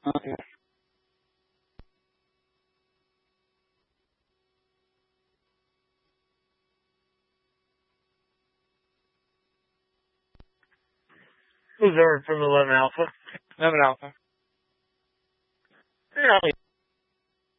Okay. Who's there from 11 Alpha? 11 Alpha. Yeah.